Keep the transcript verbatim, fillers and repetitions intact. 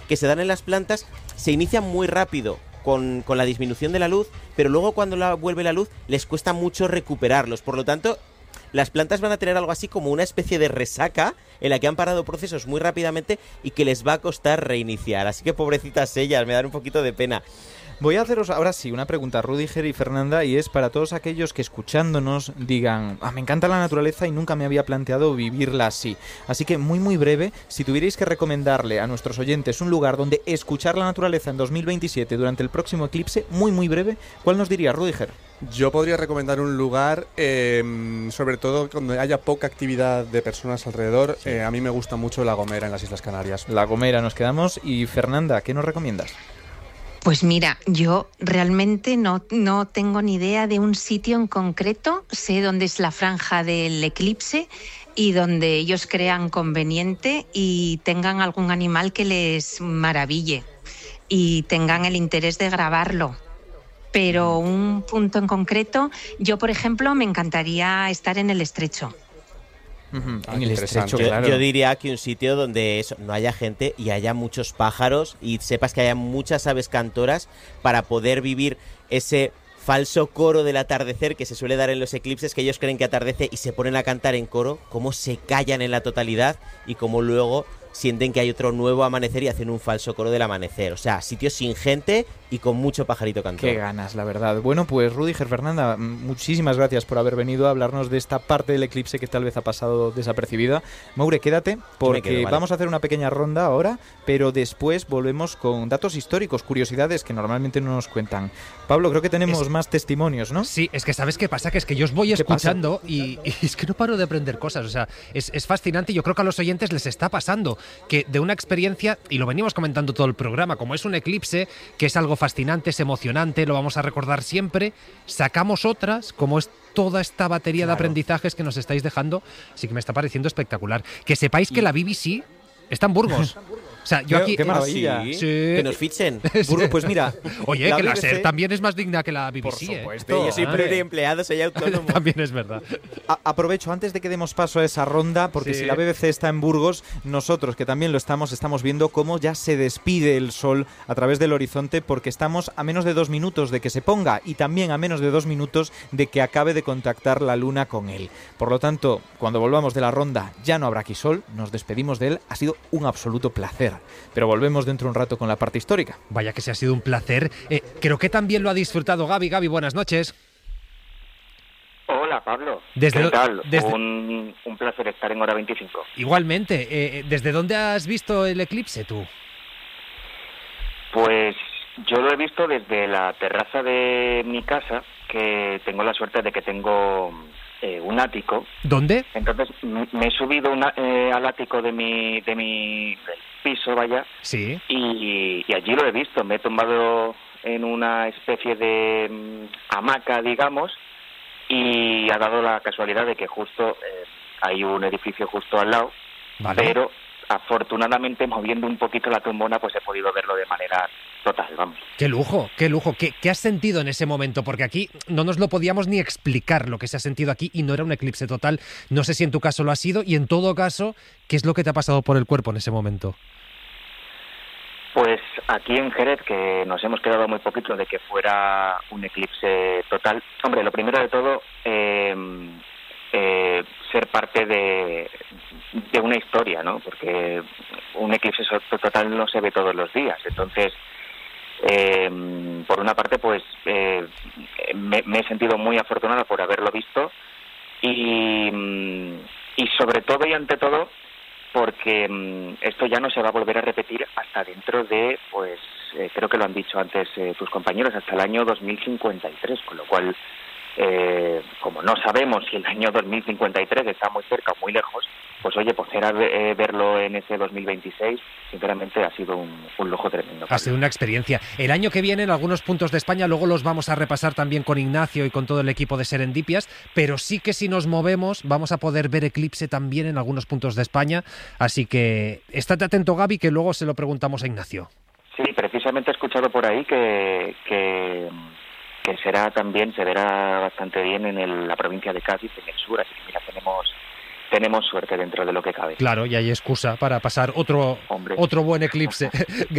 que se dan en las plantas se inician muy rápido con, con la disminución de la luz, pero luego cuando la, vuelve la luz les cuesta mucho recuperarlos. Por lo tanto, las plantas van a tener algo así como una especie de resaca en la que han parado procesos muy rápidamente y que les va a costar reiniciar. Así que pobrecitas ellas, me dan un poquito de pena. Voy a haceros ahora sí una pregunta, Rüdiger y Fernanda, y es para todos aquellos que escuchándonos digan, ah, me encanta la naturaleza y nunca me había planteado vivirla así. Así que muy muy breve, si tuvierais que recomendarle a nuestros oyentes un lugar donde escuchar la naturaleza en dos mil veintisiete durante el próximo eclipse, muy muy breve, ¿cuál nos diría, Rüdiger? Yo podría recomendar un lugar, eh, sobre todo donde haya poca actividad de personas alrededor. Sí. Eh, a mí me gusta mucho La Gomera en las Islas Canarias. La Gomera nos quedamos. Y Fernanda, ¿qué nos recomiendas? Pues mira, yo realmente no, no tengo ni idea de un sitio en concreto. Sé dónde es la franja del eclipse y donde ellos crean conveniente y tengan algún animal que les maraville y tengan el interés de grabarlo. Pero un punto en concreto, yo por ejemplo me encantaría estar en el Estrecho. Uh-huh. En el Estrecho, yo, claro. Yo diría que un sitio donde eso, no haya gente y haya muchos pájaros y sepas que haya muchas aves cantoras para poder vivir ese falso coro del atardecer que se suele dar en los eclipses, que ellos creen que atardece y se ponen a cantar en coro, cómo se callan en la totalidad y cómo luego sienten que hay otro nuevo amanecer y hacen un falso coro del amanecer. O sea, sitios sin gente y con mucho pajarito cantor. Qué ganas, la verdad. Bueno, pues Rüdiger, Fernanda, muchísimas gracias por haber venido a hablarnos de esta parte del eclipse que tal vez ha pasado desapercibida. Maure, quédate, porque quedo, vale. Vamos a hacer una pequeña ronda ahora, pero después volvemos con datos históricos, curiosidades que normalmente no nos cuentan. Pablo, creo que tenemos es... más testimonios, ¿no? Sí, es que ¿sabes qué pasa? Que es que yo os voy escuchando y, y es que no paro de aprender cosas. O sea, es, es fascinante y yo creo que a los oyentes les está pasando que de una experiencia, y lo venimos comentando todo el programa, como es un eclipse, que es algo fascinante, es emocionante, lo vamos a recordar siempre, sacamos otras, como es toda esta batería claro. de aprendizajes que nos estáis dejando, así que me está pareciendo espectacular. Que sepáis y... que la B B C está en Burgos. O sea, yo aquí... ¡Qué maravilla! Sí, sí. Que nos fichen. Burgos, pues mira... Oye, la que B B C... la SER también es más digna que la B B C, Por supuesto. ¿eh? Yo soy pluriempleado, soy autónomo. También es verdad. A- aprovecho, antes de que demos paso a esa ronda, porque sí. si la B B C está en Burgos, nosotros, que también lo estamos, estamos viendo cómo ya se despide el sol a través del horizonte, porque estamos a menos de dos minutos de que se ponga y también a menos de dos minutos de que acabe de contactar la luna con él. Por lo tanto, cuando volvamos de la ronda ya no habrá aquí sol, nos despedimos de él, ha sido un absoluto placer. Pero volvemos dentro de un rato con la parte histórica. Vaya que se ha sido un placer. Eh, creo que también lo ha disfrutado Gaby. Gaby, buenas noches. Hola, Pablo. Desde ¿Qué tal? Desde... Un, un placer estar en Hora veinticinco. Igualmente. Eh, ¿Desde dónde has visto el eclipse tú? Pues yo lo he visto desde la terraza de mi casa, que tengo la suerte de que tengo eh, un ático. ¿Dónde? Entonces me, me he subido una, eh, al ático de mi, de mi del piso, vaya. Sí. Y, y allí lo he visto. Me he tumbado en una especie de um, hamaca, digamos, y ha dado la casualidad de que justo eh, hay un edificio justo al lado, vale. Pero afortunadamente moviendo un poquito la tumbona pues he podido verlo de manera total, vamos. ¡Qué lujo, qué lujo! ¿Qué, qué has sentido en ese momento? Porque aquí no nos lo podíamos ni explicar lo que se ha sentido aquí y no era un eclipse total. No sé si en tu caso lo ha sido y en todo caso, ¿qué es lo que te ha pasado por el cuerpo en ese momento? Pues aquí en Jerez, que nos hemos quedado muy poquito de que fuera un eclipse total. Hombre, lo primero de todo, eh, eh, ser parte de, de una historia, ¿no? Porque un eclipse total no se ve todos los días. Entonces, eh, por una parte, pues eh, me, me he sentido muy afortunada por haberlo visto y, y sobre todo y ante todo, porque mmm, esto ya no se va a volver a repetir hasta dentro de, pues, eh, creo que lo han dicho antes eh, tus compañeros, hasta el año dos mil cincuenta y tres, con lo cual, eh, como no sabemos si el año dos mil cincuenta y tres está muy cerca o muy lejos, pues oye, poder eh, verlo en ese dos mil veintiséis, sinceramente ha sido un, un lujo tremendo. Ha sido una experiencia. El año que viene en algunos puntos de España, luego los vamos a repasar también con Ignacio y con todo el equipo de Serendipias, pero sí que si nos movemos vamos a poder ver eclipse también en algunos puntos de España, así que estate atento, Gaby, que luego se lo preguntamos a Ignacio. Sí, precisamente he escuchado por ahí que... que... que será también, se verá bastante bien en el, la provincia de Cádiz, en el sur, así que mira, tenemos tenemos suerte dentro de lo que cabe. Claro, y hay excusa para pasar otro, Hombre. otro buen eclipse.